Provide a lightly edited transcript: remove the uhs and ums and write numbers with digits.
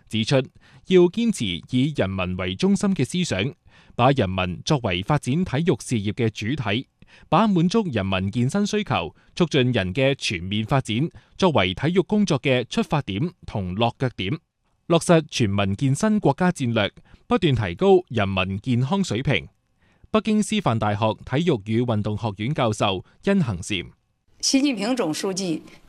指出要堅持以人民為中心嘅思想，把人民作為發展體育事業嘅主體，把滿足人民健身需求、促進人嘅全面發展作為體育工作嘅出發點同落腳點，落實全民健身國家戰略，不斷提高人民健康水平。北京師範大學體育與運動學院教授殷恒禪： 習近平總書記